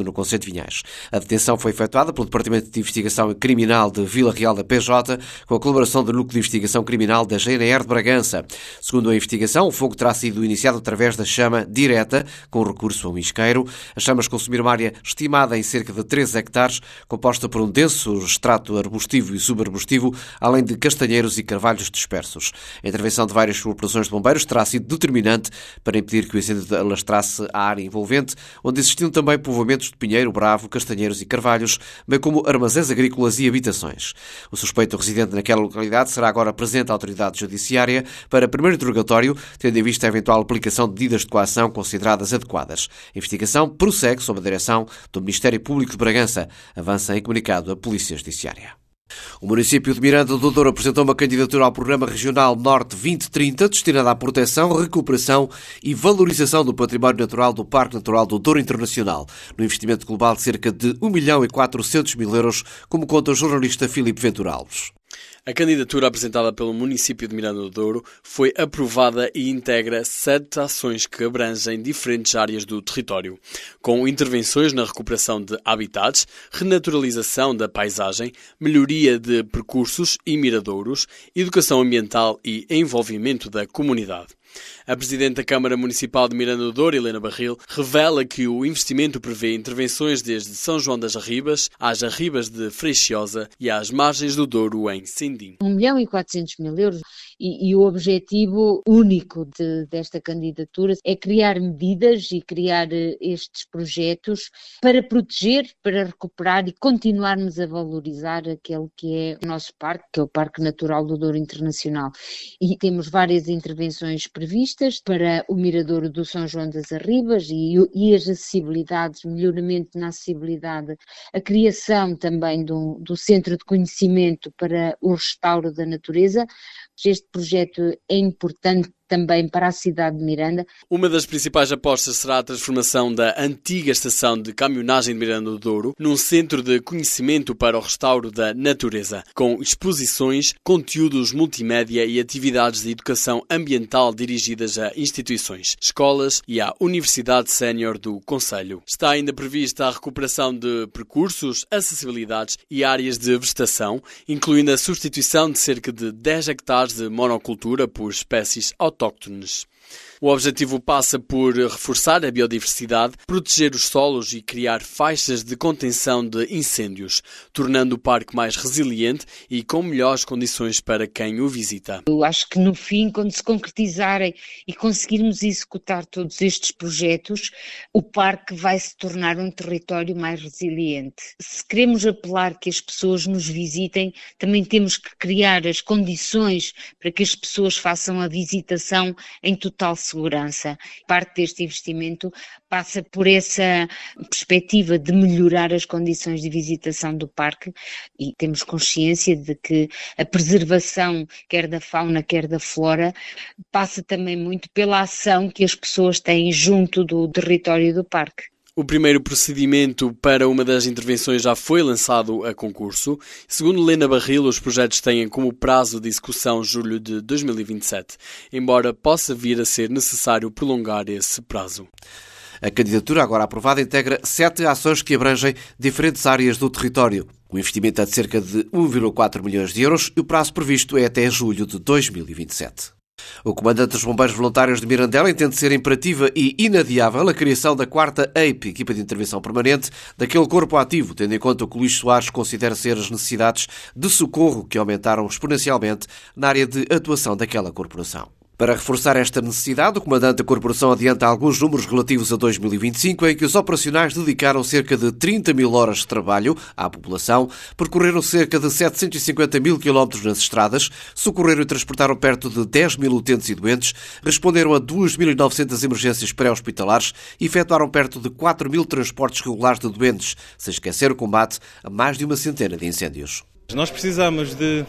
no concelho de Vinhais. A detenção foi efetuada pelo Departamento de Investigação Criminal de Vila Real da PJ, com a colaboração do Núcleo de Investigação Criminal da GNR de Bragança. Segundo a investigação, o fogo terá sido iniciado através da chama direta, com recurso a um isqueiro. As chamas consumiram uma área estimada em cerca de 3 hectares, composta por um denso extrato arbustivo e subarbustivo, além de castanheiros e carvalhos dispersos. A intervenção de várias corporações de bombeiros terá sido determinante para impedir que o incêndio alastrasse a área envolvente, onde existiam também povoamentos de pinheiro, bravo, castanheiros e carvalhos, bem como armazéns agrícolas e habitações. O suspeito residente naquela localidade será agora presente à autoridade judiciária para primeiro interrogatório, tendo em vista a eventual aplicação de medidas de coação consideradas adequadas. A investigação prossegue sob a direção do Ministério Público de Bragança. Avança em comunicado a Polícia Judiciária. O município de Miranda do Douro apresentou uma candidatura ao Programa Regional Norte 2030, destinada à proteção, recuperação e valorização do património natural do Parque Natural do Douro Internacional, no investimento global de cerca de 1.400.000 euros, como conta o jornalista Filipe Ventura Alves. A candidatura apresentada pelo município de Miranda do Douro foi aprovada e integra 7 ações que abrangem diferentes áreas do território, com intervenções na recuperação de habitats, renaturalização da paisagem, melhoria de percursos e miradouros, educação ambiental e envolvimento da comunidade. A Presidente da Câmara Municipal de Miranda do Douro, Helena Barril, revela que o investimento prevê intervenções desde São João das Arribas, às Arribas de Freixosa e às margens do Douro em Sindim. 1.400.000 euros e o objetivo único desta candidatura é criar medidas e criar estes projetos para proteger, para recuperar e continuarmos a valorizar aquele que é o nosso parque, que é o Parque Natural do Douro Internacional. E temos várias intervenções previstas para o Miradouro do São João das Arribas e as acessibilidades, melhoramento na acessibilidade, a criação também do Centro de Conhecimento para o Restauro da Natureza. Este projeto é importante também para a cidade de Miranda. Uma das principais apostas será a transformação da antiga estação de caminhonagem de Miranda do Douro num centro de conhecimento para o restauro da natureza, com exposições, conteúdos multimédia e atividades de educação ambiental dirigidas a instituições, escolas e à Universidade Sénior do Concelho. Está ainda prevista a recuperação de percursos, acessibilidades e áreas de vegetação, incluindo a substituição de cerca de 10 hectares de monocultura por espécies autóctones. O objetivo passa por reforçar a biodiversidade, proteger os solos e criar faixas de contenção de incêndios, tornando o parque mais resiliente e com melhores condições para quem o visita. Eu acho que no fim, quando se concretizarem e conseguirmos executar todos estes projetos, o parque vai se tornar um território mais resiliente. Se queremos apelar que as pessoas nos visitem, também temos que criar as condições para que as pessoas façam a visitação em total segurança. Parte deste investimento passa por essa perspectiva de melhorar as condições de visitação do parque e temos consciência de que a preservação, quer da fauna, quer da flora, passa também muito pela ação que as pessoas têm junto do território do parque. O primeiro procedimento para uma das intervenções já foi lançado a concurso. Segundo Helena Barril, os projetos têm como prazo de execução julho de 2027, embora possa vir a ser necessário prolongar esse prazo. A candidatura, agora aprovada, integra 7 ações que abrangem diferentes áreas do território. O investimento é de cerca de 1,4 milhões de euros e o prazo previsto é até julho de 2027. O comandante dos Bombeiros Voluntários de Mirandela entende ser imperativa e inadiável a criação da 4ª EIP, Equipa de Intervenção Permanente, daquele corpo ativo, tendo em conta o que Luís Soares considera ser as necessidades de socorro que aumentaram exponencialmente na área de atuação daquela corporação. Para reforçar esta necessidade, o comandante da corporação adianta alguns números relativos a 2025, em que os operacionais dedicaram cerca de 30.000 horas de trabalho à população, percorreram cerca de 750.000 quilómetros nas estradas, socorreram e transportaram perto de 10.000 utentes e doentes, responderam a 2.900 emergências pré-hospitalares e efetuaram perto de 4.000 transportes regulares de doentes, sem esquecer o combate a mais de uma centena de incêndios. Nós precisamos de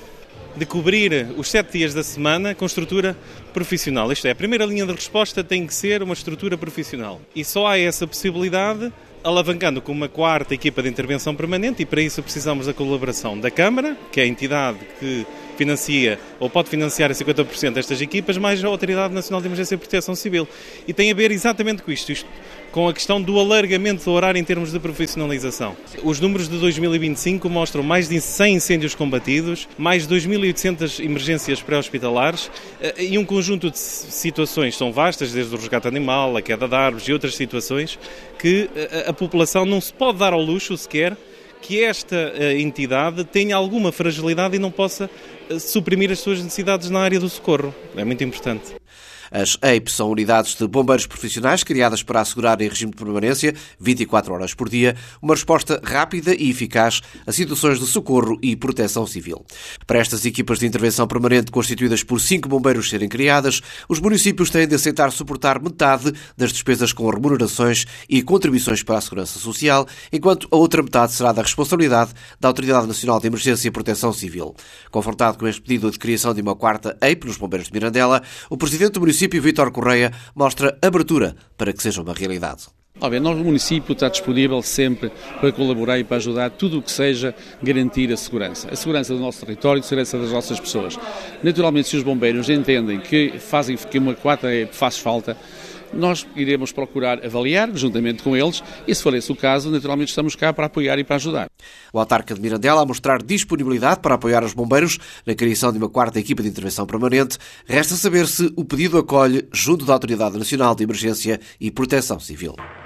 cobrir os 7 dias da semana com estrutura profissional. Isto é, a primeira linha de resposta tem que ser uma estrutura profissional. E só há essa possibilidade alavancando com uma 4ª equipa de intervenção permanente e para isso precisamos da colaboração da Câmara, que é a entidade que financia ou pode financiar a 50% destas equipas, mais a Autoridade Nacional de Emergência e Proteção Civil. E tem a ver exatamente com isto com a questão do alargamento do horário em termos de profissionalização. Os números de 2025 mostram mais de 100 incêndios combatidos, mais de 2.800 emergências pré-hospitalares e um conjunto de situações são vastas, desde o resgate animal, a queda de árvores e outras situações, que a população não se pode dar ao luxo sequer que esta entidade tenha alguma fragilidade e não possa suprimir as suas necessidades na área do socorro. É muito importante. As EIP são unidades de bombeiros profissionais criadas para assegurar em regime de permanência, 24 horas por dia, uma resposta rápida e eficaz a situações de socorro e proteção civil. Para estas equipas de intervenção permanente constituídas por 5 bombeiros serem criadas, os municípios têm de aceitar suportar metade das despesas com remunerações e contribuições para a segurança social, enquanto a outra metade será da responsabilidade da Autoridade Nacional de Emergência e Proteção Civil. Confrontado com este pedido de criação de uma quarta EIP nos bombeiros de Mirandela, o presidente do município, Vítor Correia, mostra abertura para que seja uma realidade. Nós, o município, está disponível sempre para colaborar e para ajudar tudo o que seja garantir a segurança do nosso território, a segurança das nossas pessoas. Naturalmente, se os bombeiros entendem que uma quarta EIP faz falta, nós iremos procurar avaliar, juntamente com eles, e se for esse o caso, naturalmente estamos cá para apoiar e para ajudar. O autarca de Mirandela a mostrar disponibilidade para apoiar os bombeiros na criação de uma quarta equipa de intervenção permanente. Resta saber se o pedido acolhe junto da Autoridade Nacional de Emergência e Proteção Civil.